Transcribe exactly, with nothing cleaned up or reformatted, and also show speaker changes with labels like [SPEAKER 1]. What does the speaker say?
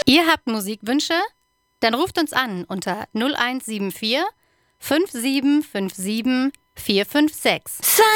[SPEAKER 1] Ihr habt Musikwünsche? Dann ruft uns an unter null eins sieben vier fünf sieben fünf sieben vier fünf sechs.